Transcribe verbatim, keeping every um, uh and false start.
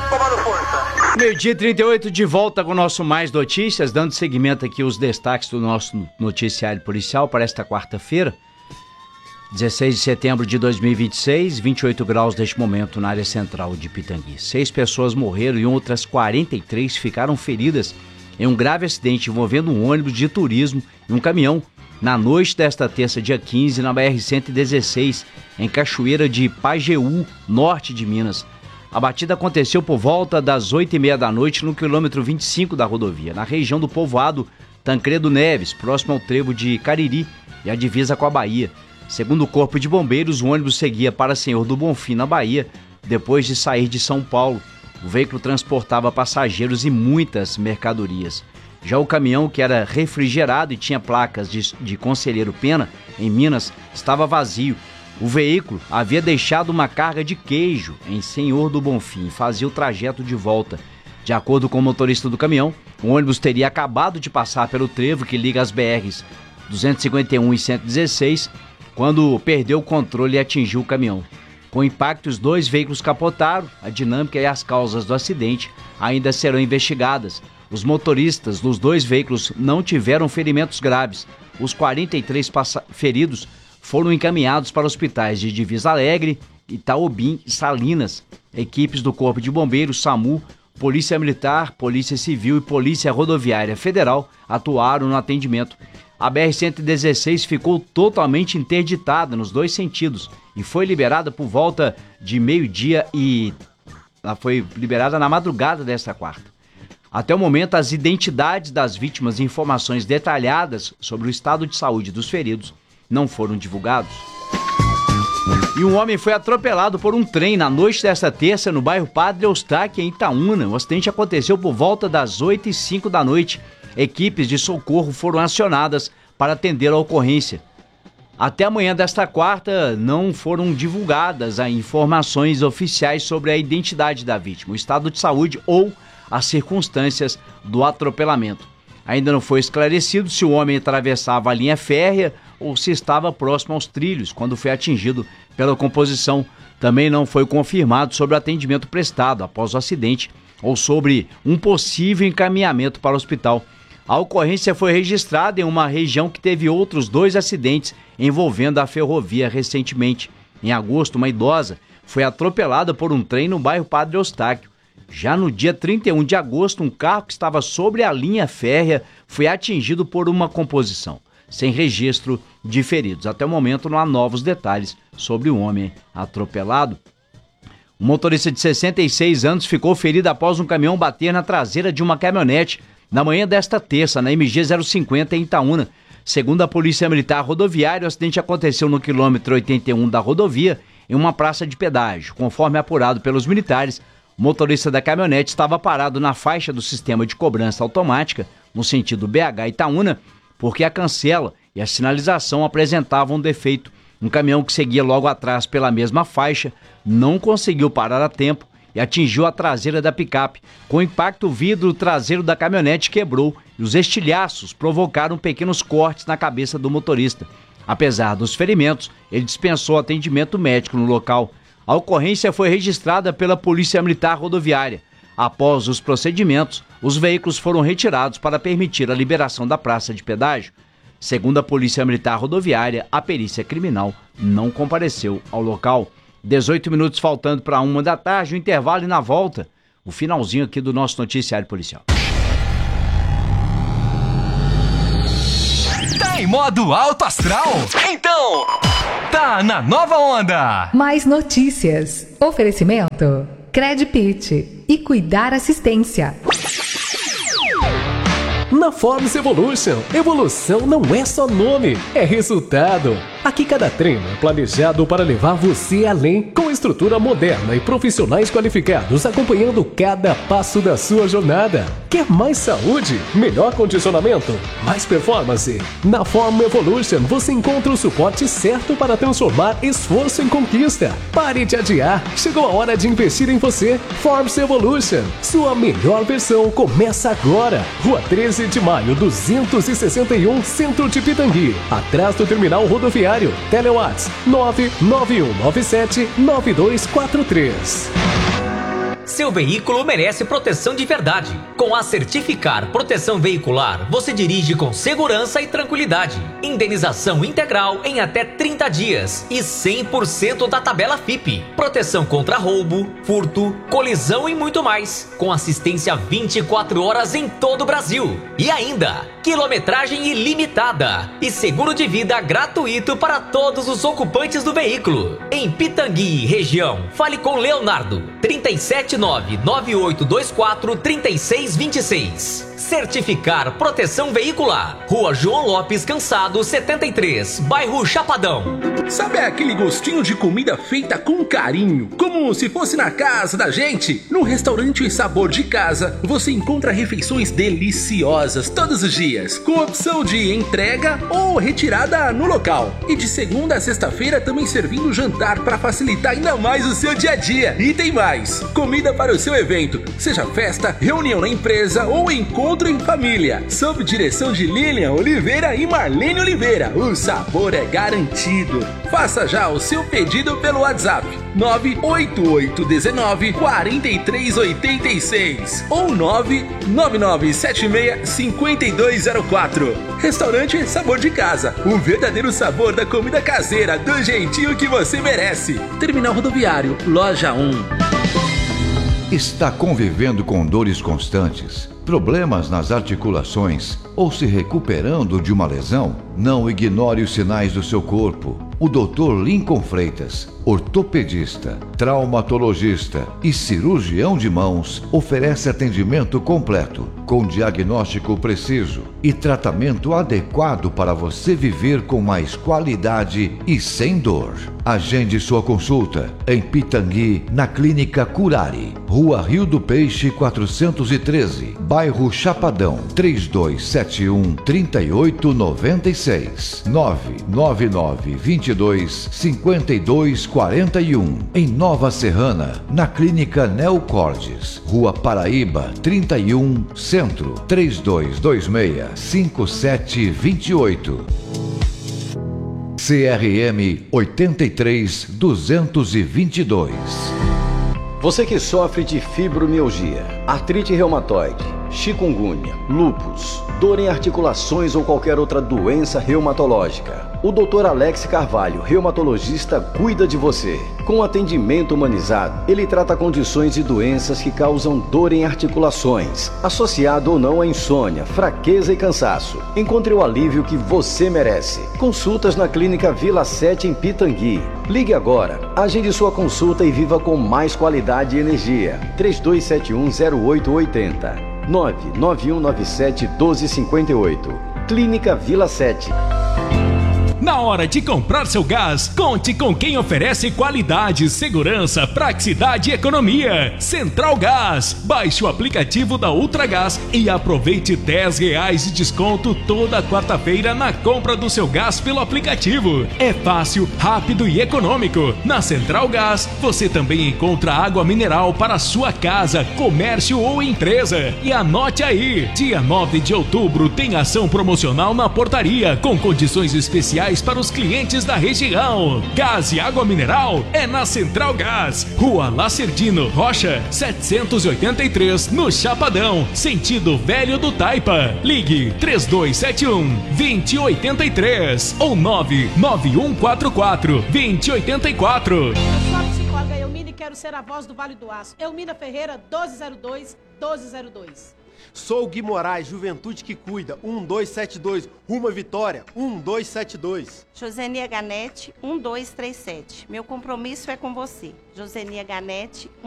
comando força. Meio-dia trinta e oito, de volta com o nosso Mais Notícias, dando seguimento aqui aos destaques do nosso noticiário policial para esta quarta-feira, dezesseis de setembro de dois mil e vinte e seis, vinte e oito graus neste momento na área central de Pitangui. Seis pessoas morreram e outras quarenta e três ficaram feridas em um grave acidente envolvendo um ônibus de turismo e um caminhão na noite desta terça, dia quinze, na B R cento e dezesseis, em Cachoeira de Pajeú, norte de Minas. A batida aconteceu por volta das oito e meia da noite no quilômetro vinte e cinco da rodovia, na região do povoado Tancredo Neves, próximo ao trevo de Cariri e a divisa com a Bahia. Segundo o Corpo de Bombeiros, o ônibus seguia para Senhor do Bonfim, na Bahia, depois de sair de São Paulo. O veículo transportava passageiros e muitas mercadorias. Já o caminhão, que era refrigerado e tinha placas de, de Conselheiro Pena, em Minas, estava vazio. O veículo havia deixado uma carga de queijo em Senhor do Bonfim e fazia o trajeto de volta. De acordo com o motorista do caminhão, o ônibus teria acabado de passar pelo trevo que liga as B Rs duzentos e cinquenta e um e cento e dezesseis, quando perdeu o controle e atingiu o caminhão. Com o impacto, os dois veículos capotaram. A dinâmica e as causas do acidente ainda serão investigadas. Os motoristas dos dois veículos não tiveram ferimentos graves. Os quarenta e três passa- feridos foram encaminhados para hospitais de Divisa Alegre, Itaobim e Salinas. Equipes do Corpo de Bombeiros, SAMU, Polícia Militar, Polícia Civil e Polícia Rodoviária Federal atuaram no atendimento. A B R cento e dezesseis ficou totalmente interditada nos dois sentidos e foi liberada por volta de meio-dia e ela foi liberada na madrugada desta quarta. Até o momento, as identidades das vítimas e informações detalhadas sobre o estado de saúde dos feridos não foram divulgados. E um homem foi atropelado por um trem na noite desta terça no bairro Padre Eustáquio, em Itaúna. O acidente aconteceu por volta das oito e cinco da noite. Equipes de socorro foram acionadas para atender a ocorrência. Até amanhã desta quarta não foram divulgadas as informações oficiais sobre a identidade da vítima, o estado de saúde ou as circunstâncias do atropelamento. Ainda não foi esclarecido se o homem atravessava a linha férrea ou se estava próximo aos trilhos quando foi atingido pela composição. Também não foi confirmado sobre o atendimento prestado após o acidente ou sobre um possível encaminhamento para o hospital. A ocorrência foi registrada em uma região que teve outros dois acidentes envolvendo a ferrovia recentemente. Em agosto, uma idosa foi atropelada por um trem no bairro Padre Eustáquio. Já no dia trinta e um de agosto, um carro que estava sobre a linha férrea foi atingido por uma composição, sem registro de feridos. Até o momento não há novos detalhes sobre o homem atropelado. O motorista de sessenta e seis anos ficou ferido após um caminhão bater na traseira de uma caminhonete na manhã desta terça, na M G zero cinquenta em Itaúna. Segundo a Polícia Militar Rodoviária, o acidente aconteceu no quilômetro oitenta e um da rodovia, em uma praça de pedágio. Conforme apurado pelos militares, o motorista da caminhonete estava parado na faixa do sistema de cobrança automática, no sentido B H Itaúna, porque a cancela e a sinalização apresentavam um defeito. Um caminhão que seguia logo atrás pela mesma faixa não conseguiu parar a tempo e atingiu a traseira da picape. Com o impacto, o vidro traseiro da caminhonete quebrou e os estilhaços provocaram pequenos cortes na cabeça do motorista. Apesar dos ferimentos, ele dispensou atendimento médico no local. A ocorrência foi registrada pela Polícia Militar Rodoviária. Após os procedimentos, os veículos foram retirados para permitir a liberação da praça de pedágio. Segundo a Polícia Militar Rodoviária, a perícia criminal não compareceu ao local. dezoito minutos faltando para uma da tarde, o intervalo e na volta, o finalzinho aqui do nosso noticiário policial. Tá em modo alto astral? Então, tá na nova onda. Mais notícias. Oferecimento Credpit e Cuidar Assistência. Na Forbes Evolution, evolução não é só nome, é resultado. Aqui cada treino é planejado para levar você além, com estrutura moderna e profissionais qualificados acompanhando cada passo da sua jornada. Quer mais saúde? Melhor condicionamento? Mais performance? Na Form Evolution você encontra o suporte certo para transformar esforço em conquista. Pare de adiar, chegou a hora de investir em você. Forbes Evolution, sua melhor versão começa agora. Rua treze de maio, duzentos e sessenta e um, Centro de Pitangui, atrás do terminal rodoviário. Telewatts nove nove um nove sete nove dois quatro três. Seu veículo merece proteção de verdade. Com a Certificar Proteção Veicular, você dirige com segurança e tranquilidade. Indenização integral em até trinta dias e cem por cento da tabela F I P. Proteção contra roubo, furto, colisão e muito mais. Com assistência vinte e quatro horas em todo o Brasil. E ainda, quilometragem ilimitada e seguro de vida gratuito para todos os ocupantes do veículo. Em Pitangui, região, fale com Leonardo. trinta e sete nove nove oito dois quatro três seis dois seis. Certificar Proteção Veicular. Rua João Lopes Cansado, setenta e três, bairro Chapadão. Sabe aquele gostinho de comida feita com carinho, como se fosse na casa da gente? No restaurante Sabor de Casa, você encontra refeições deliciosas todos os dias, com opção de entrega ou retirada no local. E de segunda a sexta-feira também servindo jantar para facilitar ainda mais o seu dia a dia. E tem mais, comida para o seu evento, seja festa, reunião na empresa ou encontro em família. Sob direção de Lilian Oliveira e Marlene Oliveira, o sabor é garantido. Faça já o seu pedido pelo WhatsApp nove oito oito um nove quatro três oito seis ou nove nove nove sete seis cinco dois zero quatro. Restaurante Sabor de Casa, o verdadeiro sabor da comida caseira, do jeitinho que você merece. Terminal Rodoviário, Loja um. Está convivendo com dores constantes, problemas nas articulações ou se recuperando de uma lesão? Não ignore os sinais do seu corpo. O doutor Lincoln Freitas, ortopedista, traumatologista e cirurgião de mãos, oferece atendimento completo, com diagnóstico preciso e tratamento adequado para você viver com mais qualidade e sem dor. Agende sua consulta em Pitangui, na Clínica Curare, Rua Rio do Peixe quatrocentos e treze, bairro Chapadão, três dois sete um, três oito nove seis, nove nove nove dois dois cinco dois quatro um. Em Nova Serrana, na Clínica Neocordes, Rua Paraíba, trinta e um, Centro, três dois dois seis, cinco sete dois oito. C R M oito três duzentos e vinte e dois. Você que sofre de fibromialgia, artrite reumatoide, chikungunya, lúpus, dor em articulações ou qualquer outra doença reumatológica, o doutor Alex Carvalho, reumatologista, cuida de você. Com atendimento humanizado, ele trata condições e doenças que causam dor em articulações, associado ou não a insônia, fraqueza e cansaço. Encontre o alívio que você merece. Consultas na Clínica Vila sete em Pitangui. Ligue agora, agende sua consulta e viva com mais qualidade e energia. três dois sete um, zero oito oito zero, nove nove um nove sete um dois cinco oito. Clínica Vila sete. Na hora de comprar seu gás, conte com quem oferece qualidade, segurança, praticidade e economia. Central Gás. Baixe o aplicativo da Ultragás e aproveite dez reais de desconto toda quarta-feira na compra do seu gás pelo aplicativo. É fácil, rápido e econômico. Na Central Gás, você também encontra água mineral para sua casa, comércio ou empresa. E anote aí, dia nove de outubro tem ação promocional na portaria, com condições especiais para os clientes da região. Gás e água mineral é na Central Gás, Rua Lacerdino Rocha, setecentos e oitenta e três, no Chapadão, sentido Velho do Taipa. Ligue três dois sete um, dois zero oito três ou nove nove um quatro quatro, dois zero oito quatro. Eu sou a psicóloga Eumina e quero ser a voz do Vale do Aço. Eumina Ferreira, doze zero dois, doze zero dois. Sou o Gui Moraes, Juventude que Cuida, um dois sete dois, rumo à vitória, um dois sete dois. Josenia Ganete, um dois três sete. Meu compromisso é com você. Josenia Ganete,